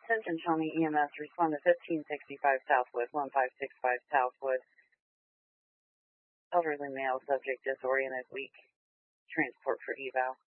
Attention Shawnee EMS, respond to 1565 Southwood, 1565 Southwood. Elderly male subject disoriented, weak. Transport for eval.